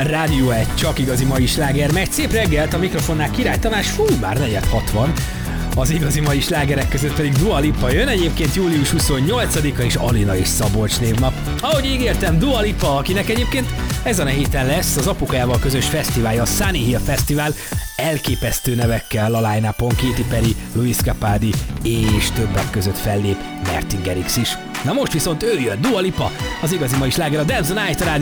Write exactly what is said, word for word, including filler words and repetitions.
Rádió egy csak igazi mai sláger megy. Szép reggelt, a mikrofonnál Király Tamás, fú, már negyed hatvan. Az igazi mai slágerek között pedig Dua Lipa jön, egyébként július huszonnyolcadika és Alina és Szabolcs névnap. Ahogy ígértem, Dua Lipa, akinek egyébként ezen a héten lesz az apukájával közös fesztiválja, a Sunny Hill Fesztivál, elképesztő nevekkel a line-upon, Katy Perry, Luis Capaldi és többek között fellép Martin Garrix is. Na most viszont ő jön, Dua Lipa, az igazi mai sláger, a Dance the Night, a Rádió